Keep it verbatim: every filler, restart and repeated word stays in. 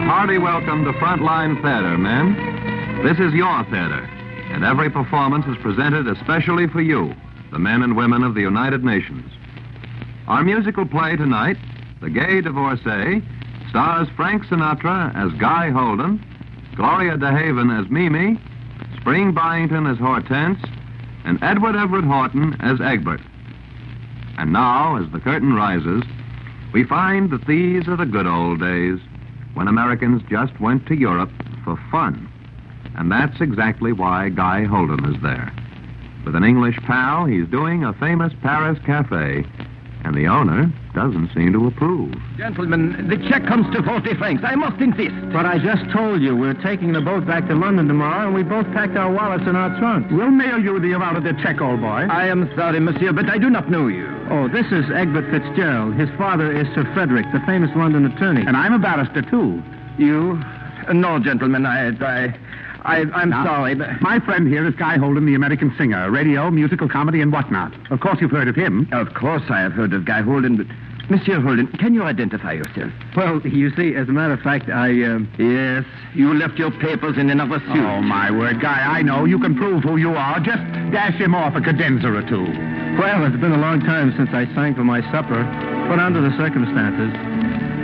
hearty welcome to Frontline Theater, men. This is your theater, and every performance is presented especially for you, the men and women of the United Nations. Our musical play tonight, The Gay Divorcee, stars Frank Sinatra as Guy Holden, Gloria DeHaven as Mimi, Spring Byington as Hortense, and Edward Everett Horton as Egbert. And now, as the curtain rises, we find that these are the good old days when Americans just went to Europe for fun. And that's exactly why Guy Holden is there. With an English pal, he's doing a famous Paris cafe, and the owner doesn't seem to approve. Gentlemen, the check comes to forty francs. I must insist. But I just told you we're taking the boat back to London tomorrow, and we both packed our wallets in our trunks. We'll mail you the amount of the check, old boy. I am sorry, monsieur, but I do not know you. Oh, this is Egbert Fitzgerald. His father is Sir Frederick, the famous London attorney. And I'm a barrister, too. You? Uh, no, gentlemen, I... I... I, I'm now, sorry, but... My friend here is Guy Holden, the American singer, radio, musical comedy, and whatnot. Of course you've heard of him. Of course I have heard of Guy Holden, but... Monsieur Holden, can you identify yourself? Well, you see, as a matter of fact, I, uh... Yes, you left your papers in another suit. Oh, my word, Guy, I know. You can prove who you are. Just dash him off a cadenza or two. Well, it's been a long time since I sang for my supper, but under the circumstances...